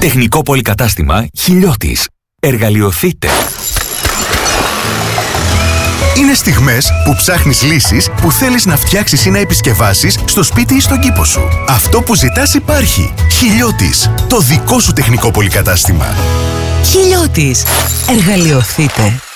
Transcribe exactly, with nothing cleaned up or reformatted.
Τεχνικό πολυκατάστημα Χιλιώτης. Εργαλειοθείτε. Είναι στιγμές που ψάχνεις λύσεις που θέλεις να φτιάξεις ή να επισκευάσεις στο σπίτι ή στον κήπο σου. Αυτό που ζητάς υπάρχει. Χιλιώτης. Το δικό σου τεχνικό πολυκατάστημα. Χιλιώτης. Εργαλειοθείτε.